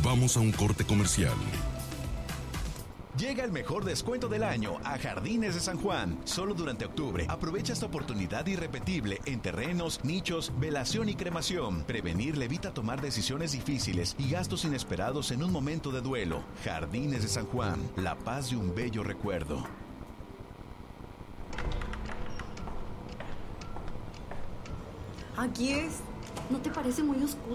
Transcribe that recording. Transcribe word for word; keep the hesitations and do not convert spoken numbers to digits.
Vamos a un corte comercial. Llega el mejor descuento del año a Jardines de San Juan. Solo durante octubre. Aprovecha esta oportunidad irrepetible en terrenos, nichos, velación y cremación. Prevenir le evita tomar decisiones difíciles y gastos inesperados en un momento de duelo. Jardines de San Juan. La paz de un bello recuerdo. Aquí es. ¿No te parece muy oscuro?